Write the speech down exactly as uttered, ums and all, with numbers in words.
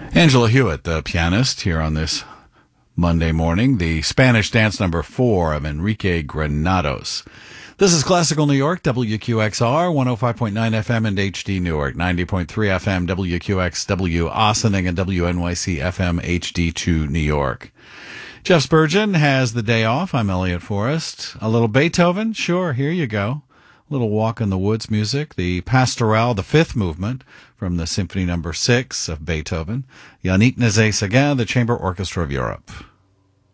Angela Hewitt, the pianist, here on this Monday morning. The Spanish dance number four of Enrique Granados. This is Classical New York, W Q X R, one oh five point nine F M and H D Newark, ninety point three F M, W Q X W Ossining, and W N Y C F M H D two New York. Jeff Spurgeon has the day off. I'm Elliot Forrest. A little Beethoven? Sure, here you go. A little Walk in the Woods music. The Pastorale, the fifth movement from the Symphony Number six of Beethoven. Yannick Nézet-Séguin, the Chamber Orchestra of Europe.